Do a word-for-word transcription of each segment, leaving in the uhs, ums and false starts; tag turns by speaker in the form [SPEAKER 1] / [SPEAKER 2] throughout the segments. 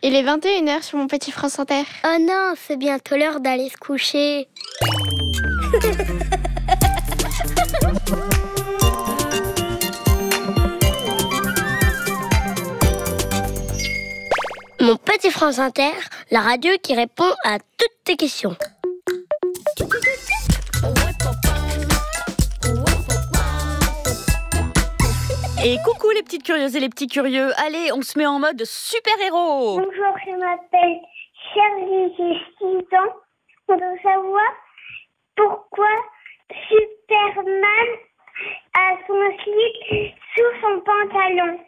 [SPEAKER 1] Il est vingt et une heures sur mon petit France Inter.
[SPEAKER 2] Oh non, c'est bientôt l'heure d'aller se coucher. Mon petit France Inter, la radio qui répond à toutes tes questions.
[SPEAKER 3] Et coucou les petites curieuses et les petits curieux. Allez, on se met en mode super-héros.
[SPEAKER 4] Bonjour, je m'appelle Charlie, j'ai six ans. On veut savoir pourquoi Superman a son slip sous son pantalon.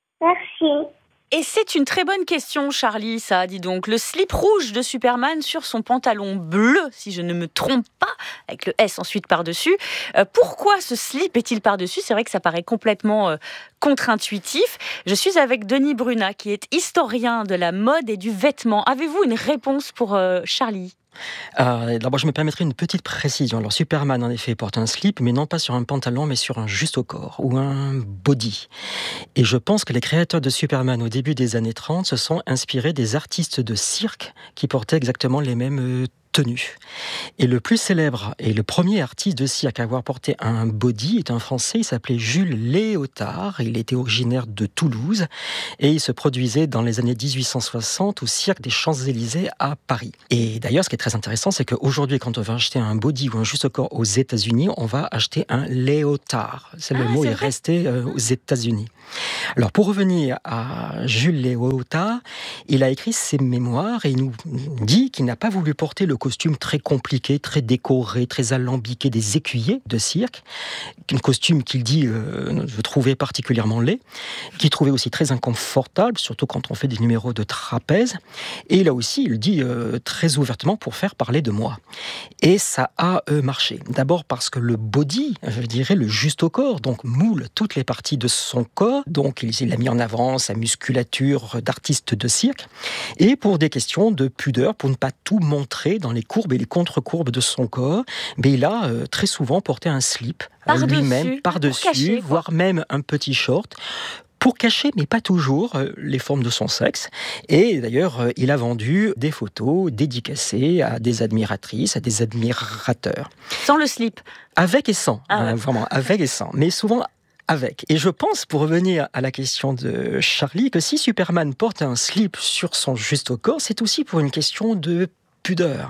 [SPEAKER 4] Merci.
[SPEAKER 3] Et c'est une très bonne question, Charlie, ça, dis donc. Le slip rouge de Superman sur son pantalon bleu, si je ne me trompe pas, avec le S ensuite par-dessus. Euh, pourquoi ce slip est-il par-dessus ? C'est vrai que ça paraît complètement euh, contre-intuitif. Je suis avec Denis Brunat, qui est historien de la mode et du vêtement. Avez-vous une réponse pour euh, Charlie ?
[SPEAKER 5] Euh, D'abord, je me permettrai une petite précision. Alors, Superman, en effet, porte un slip, mais non pas sur un pantalon, mais sur un juste au corps, ou un body. Et je pense que les créateurs de Superman, au début des années trente, se sont inspirés des artistes de cirque qui portaient exactement les mêmes euh, tenues. Et le plus célèbre et le premier artiste de cirque à avoir porté un body est un Français, il s'appelait Jules Léotard, il était originaire de Toulouse, et il se produisait dans les années dix-huit cent soixante au cirque des Champs-Élysées à Paris. Et d'ailleurs, ce qui est très intéressant, c'est qu'aujourd'hui, quand on va acheter un body ou un juste corps aux États-Unis, on va acheter un léotard. C'est le
[SPEAKER 3] Ah,
[SPEAKER 5] mot
[SPEAKER 3] c'est
[SPEAKER 5] est
[SPEAKER 3] vrai.
[SPEAKER 5] resté euh, aux États-Unis. Alors, pour revenir à Jules Léotard, il a écrit ses mémoires et il nous dit qu'il n'a pas voulu porter le costume très compliqué, très décoré, très alambiqué des écuyers de cirque, un costume qu'il dit euh, je trouvais particulièrement laid, qu'il trouvait aussi très inconfortable, surtout quand on fait des numéros de trapèze. Et là aussi, il dit euh, très ouvertement pour faire parler de moi. Et ça a euh, marché. D'abord parce que le body, je dirais le juste au corps, donc moule toutes les parties de son corps, donc il, il a mis en avant sa musculature d'artiste de cirque, et pour des questions de pudeur, pour ne pas tout montrer dans les courbes et les contre-courbes de son corps, mais il a euh, très souvent porté un slip euh,
[SPEAKER 3] Par-dessus,
[SPEAKER 5] lui-même,
[SPEAKER 3] pour
[SPEAKER 5] par-dessus,
[SPEAKER 3] cacher, quoi.
[SPEAKER 5] voire même un petit short, pour cacher, mais pas toujours, euh, les formes de son sexe. Et d'ailleurs, euh, il a vendu des photos dédicacées à des admiratrices, à des admirateurs.
[SPEAKER 3] Sans le slip.
[SPEAKER 5] Avec et sans,
[SPEAKER 3] Ah ouais.
[SPEAKER 5] hein, vraiment, avec et sans, mais souvent avec. Et je pense, pour revenir à la question de Charlie, que si Superman porte un slip sur son juste au corps, c'est aussi pour une question de pudeur.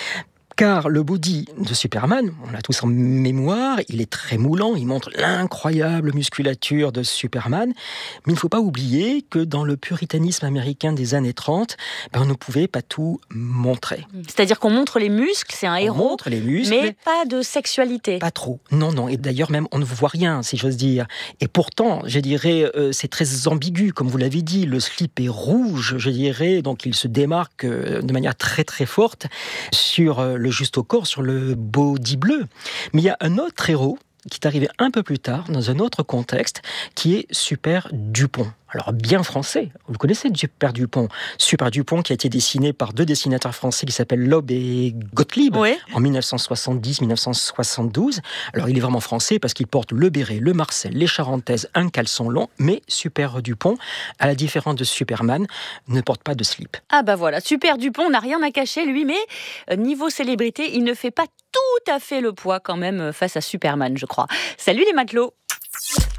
[SPEAKER 5] Car le body de Superman, on l'a tous en mémoire, il est très moulant, il montre l'incroyable musculature de Superman, mais il ne faut pas oublier que dans le puritanisme américain des années trente, ben on ne pouvait pas tout montrer.
[SPEAKER 3] C'est-à-dire qu'on montre les muscles, c'est un
[SPEAKER 5] On
[SPEAKER 3] héros,
[SPEAKER 5] montre les muscles,
[SPEAKER 3] mais pas de sexualité.
[SPEAKER 5] pas trop. Non, non. Et d'ailleurs, même, on ne voit rien, si j'ose dire. Et pourtant, je dirais, euh, c'est très ambigu, comme vous l'avez dit. Le slip est rouge, je dirais, donc il se démarque euh, de manière très, très forte sur euh, le juste au corps, sur le body bleu. Mais il y a un autre héros qui est arrivé un peu plus tard, dans un autre contexte, qui est Super Dupont. Alors, bien français, vous le connaissez, Super Dupont. Super Dupont qui a été dessiné par deux dessinateurs français qui s'appellent Loeb et Gottlieb
[SPEAKER 3] Oui.
[SPEAKER 5] en dix-neuf cent soixante-dix dix-neuf cent soixante-douze. Alors, il est vraiment français parce qu'il porte le béret, le marcel, les charentaises, un caleçon long, mais Super Dupont, à la différence de Superman, ne porte pas de slip.
[SPEAKER 3] Ah bah voilà, Super Dupont n'a rien à cacher lui, mais euh, niveau célébrité, il ne fait pas tout à fait le poids quand même euh, face à Superman, je crois. Salut les matelots.